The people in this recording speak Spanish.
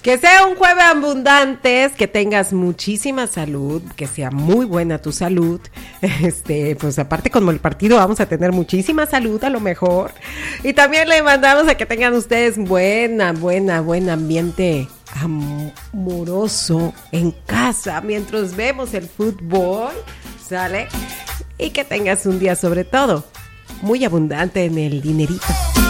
Que sea un jueves abundante, que tengas muchísima salud, que sea muy buena tu salud. Pues aparte como el partido vamos a tener muchísima salud a lo mejor. Y también le mandamos a que tengan ustedes buen ambiente amoroso en casa mientras vemos el fútbol, ¿sale? Y que tengas un día sobre todo muy abundante en el dinerito.